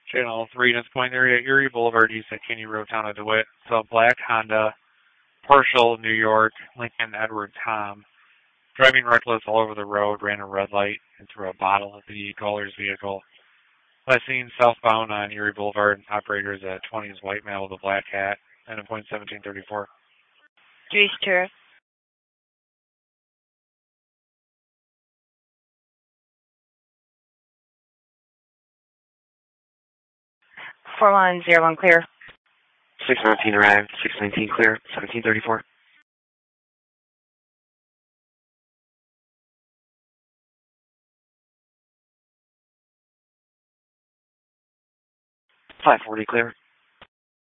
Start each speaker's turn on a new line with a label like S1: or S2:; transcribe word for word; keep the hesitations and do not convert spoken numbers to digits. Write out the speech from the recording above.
S1: Channel three, Ness Point area, Erie Boulevard, east at Kenny Road, town of DeWitt. So black Honda, partial New York, Lincoln Edward Tom. Driving reckless all over the road, ran a red light and threw a bottle at the caller's vehicle. Last seen southbound on Erie Boulevard, operators at twenties white male with a black hat, and a point seventeen thirty-four.
S2: Three Sheriff. Four one zero one clear.
S3: Six nineteen arrived. Six nineteen clear. Seventeen thirty-four. Five forty clear.